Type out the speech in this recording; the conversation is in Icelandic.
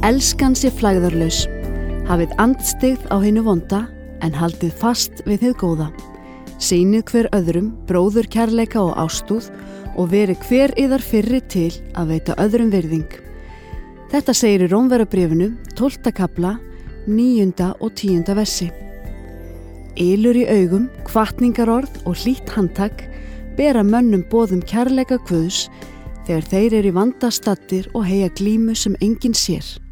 Elskan sé flægðarlaus. Hafið andstyggð á hinu vonda, en haldið fast við hið góða. Sýnið hver öðrum bróður kærleika og ástúð og verið hver yðar fyrri til að veita öðrum virðing. Þetta segir í Rómverjabréfinu, 12. kafla, 9. og 10. versi. Ylur í augum, hvatningarorð og hlýtt handtak bera mönnum boðum kærleika Guðs þegar þeir eru í vanda staddir og heyja glímu sem enginn sér.